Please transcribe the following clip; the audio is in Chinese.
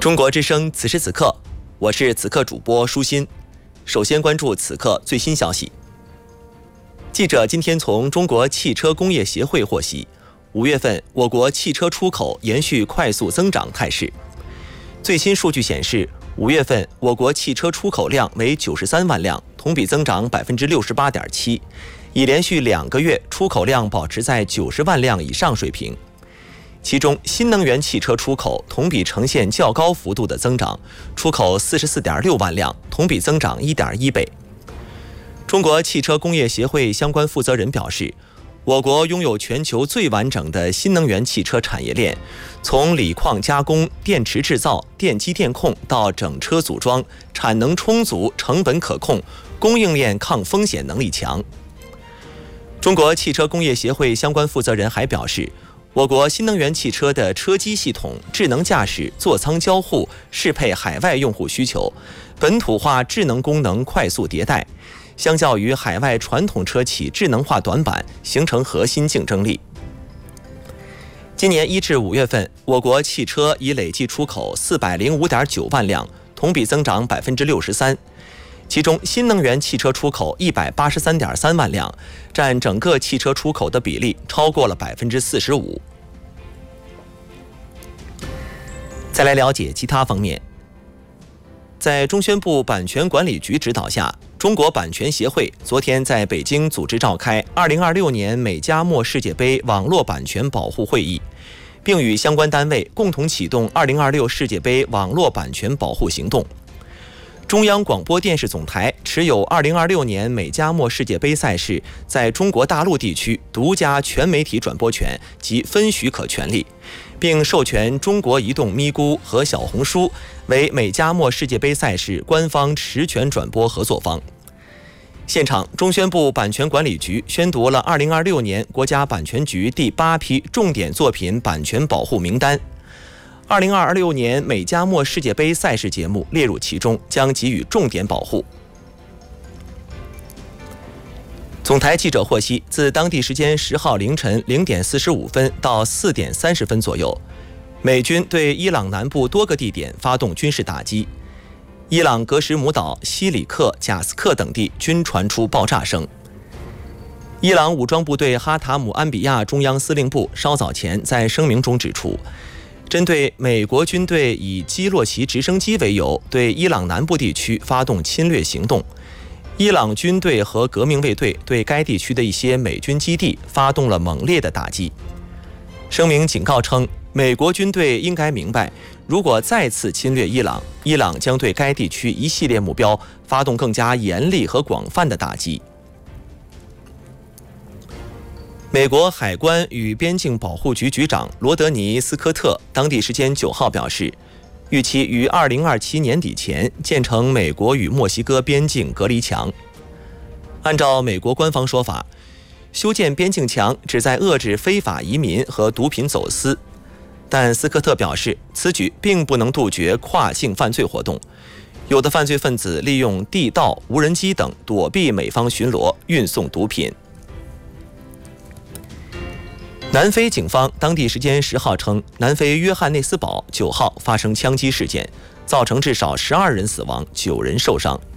中国之声，此时此刻，我是此刻主播舒心。首先关注此刻最新消息。记者今天从中国汽车工业协会获悉，5月份我国汽车出口延续快速增长态势。最新数据显示，5月份我国汽车出口量为93万辆，同比增长68.7%，已连续2个月出口量保持在90万辆以上水平。其中，新能源汽车出口同比呈现较高幅度的增长，出口44.6万辆，同比增长1.1倍。中国汽车工业协会相关负责人表示，我国拥有全球最完整的新能源汽车产业链，从锂矿加工、电池制造、电机电控到整车组装，产能充足，成本可控，供应链抗风险能力强。中国汽车工业协会相关负责人还表示，我国新能源汽车的车机系统、智能驾驶、座舱交互适配海外用户需求，本土化智能功能快速迭代，相较于海外传统车企智能化短板，形成核心竞争力。今年1至5月份，我国汽车已累计出口405.9万辆，同比增长63%。其中，新能源汽车出口183.3万辆，占整个汽车出口的比例超过了45%。再来了解其他方面。在中宣部版权管理局指导下，中国版权协会昨天在北京组织召开2026年美加墨世界杯网络版权保护会议，并与相关单位共同启动2026世界杯网络版权保护行动。中央广播电视总台持有2026年美加墨世界杯赛事在中国大陆地区独家全媒体转播权及分许可权利，并授权中国移动咪咕和小红书为美加墨世界杯赛事官方持权转播合作方。现场，中宣部版权管理局宣读了2026年国家版权局第8批重点作品版权保护名单。2026年美加墨世界杯赛事节目列入其中，将给予重点保护。总台记者获悉，自当地时间10号凌晨0点45分到4点30分左右，美军对伊朗南部多个地点发动军事打击，伊朗格什姆岛、西里克、贾斯克等地均传出爆炸声。伊朗武装部队哈塔姆安比亚中央司令部稍早前在声明中指出，针对美国军队以基洛奇直升机为由对伊朗南部地区发动侵略行动，伊朗军队和革命卫队对该地区的一些美军基地发动了猛烈的打击。声明警告称，美国军队应该明白，如果再次侵略伊朗，伊朗将对该地区一系列目标发动更加严厉和广泛的打击。美国海关与边境保护局局长罗德尼·斯科特当地时间9号表示，预期于2027年底前建成美国与墨西哥边境隔离墙。按照美国官方说法，修建边境墙旨在遏制非法移民和毒品走私，但斯科特表示，此举并不能杜绝跨境犯罪活动，有的犯罪分子利用地道、无人机等躲避美方巡逻，运送毒品。南非警方当地时间10号称，南非约翰内斯堡9号发生枪击事件，造成至少12人死亡，9人受伤。